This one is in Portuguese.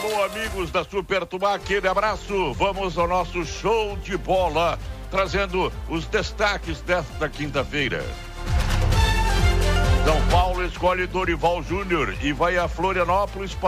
Alô, amigos da Super Tubá, aquele abraço. Vamos ao nosso show de bola, trazendo os destaques desta quinta-feira. São Paulo escolhe Dorival Júnior e vai a Florianópolis